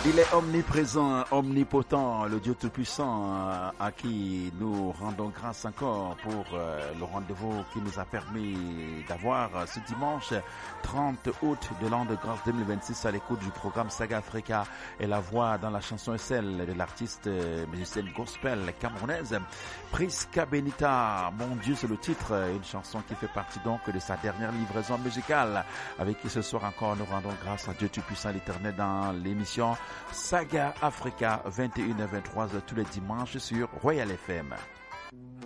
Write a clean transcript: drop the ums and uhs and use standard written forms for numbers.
Il est omniprésent, omnipotent, le Dieu Tout-Puissant à qui nous rendons grâce encore pour le rendez-vous qui nous a permis d'avoir ce dimanche 30 août de l'an de grâce 2026 à l'écoute du programme Saga Africa et la voix dans la chanson est celle de l'artiste musicienne gospel camerounaise Priska Benita. Mon Dieu, c'est le titre, une chanson qui fait partie donc de sa dernière livraison musicale avec qui ce soir encore nous rendons grâce à Dieu Tout-Puissant l'Éternel dans l'émission Saga Africa 21h23 tous les dimanches sur Royal FM.